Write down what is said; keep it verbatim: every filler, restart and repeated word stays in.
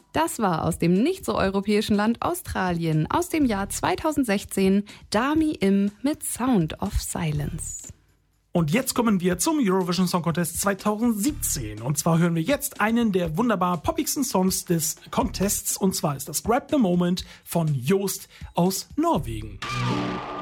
Das war aus dem nicht so europäischen Land Australien aus dem Jahr zweitausendsechzehn Dami Im mit Sound of Silence. Und jetzt kommen wir zum Eurovision Song Contest zweitausendsiebzehn. Und zwar hören wir jetzt einen der wunderbar poppigsten Songs des Contests. Und zwar ist das Grab the Moment von Joost aus Norwegen.